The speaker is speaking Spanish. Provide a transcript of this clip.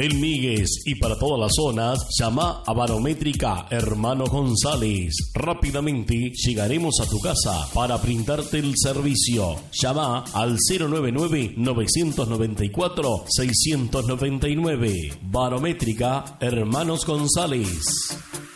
En Migues y para todas las zonas, llama a Barométrica Hermano González. Rápidamente llegaremos a tu casa para brindarte el servicio. Llama al 099-994-699. Barométrica Hermanos González.